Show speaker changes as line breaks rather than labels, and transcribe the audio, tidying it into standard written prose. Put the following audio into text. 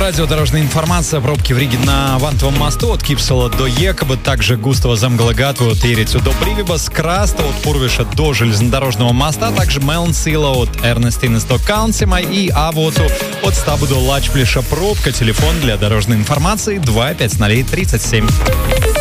радио «Дорожная информация». Пробки в Риге на Вантовом мосту от Кипсала до Екаба, также Густава Земгалагатву от Ирицу до Привибас, Краста от Пурвиша до железнодорожного моста, также Мелнсила от Эрнестинес до Каунсима и Авоту от Стабу до Лачплиша. Пробка, телефон для дорожной информации 25037.